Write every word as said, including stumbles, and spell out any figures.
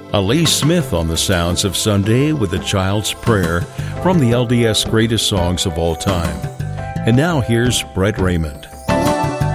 Elise Smith on the sounds of Sunday with a Child's Prayer from the L D S Greatest Songs of All Time. And now here's Brett Raymond.